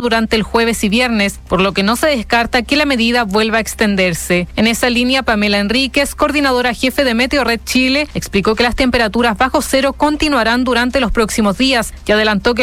durante el jueves y viernes, por lo que no se descarta que la medida vuelva a extenderse. En esa línea, Pamela Enríquez, coordinadora jefe de Meteorred Chile, explicó que las temperaturas bajo cero continuarán durante los próximos días y adelantó que